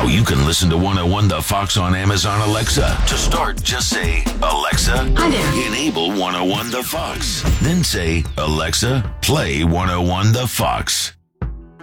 you can listen to 101 The Fox on Amazon Alexa. To start, just say, Alexa, Hi there. enable 101 The Fox. Then say, Alexa, play 101 The Fox.